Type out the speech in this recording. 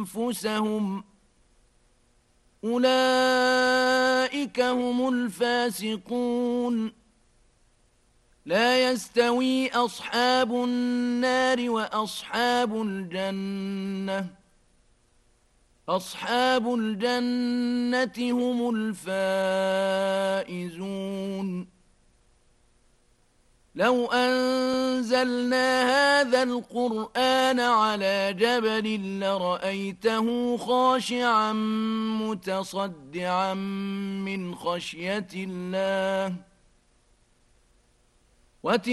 أنفسهم أولئك هم الفاسقون لا يستوي أصحاب النار وأصحاب الجنة أصحاب الجنة هم الفائزون لو أنزلنا هذا القرآن على جبل لرأيته خاشعا متصدعا من خشية الله